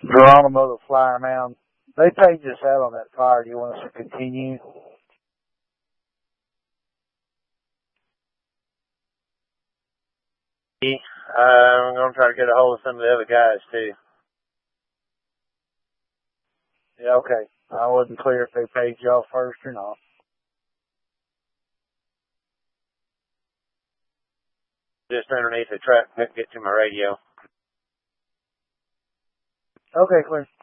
Geronimo the Flyer Mound. They paid us out on that fire. Do you want us to continue? I'm going to try to get a hold of some of the other guys, too. Yeah, okay. I wasn't clear if they paid y'all first or not. Just underneath the truck, couldn't get to my radio. Okay, clear.